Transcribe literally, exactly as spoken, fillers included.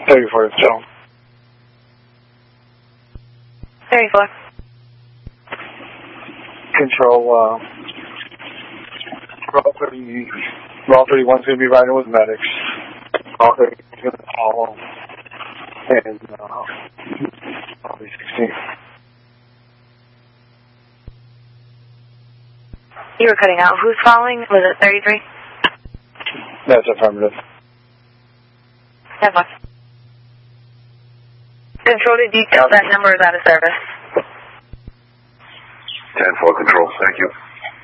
thirty-four, Control. thirty-four. Control, uh, Raw thirty, Raw thirty-one's going to be riding with medics. Raw thirty-one's going to follow. And, uh, probably sixteen. You were cutting out. Who's following? Was it thirty-three? That's affirmative. ten four. Control to detail, that number is out of service. ten four, Control. Thank you.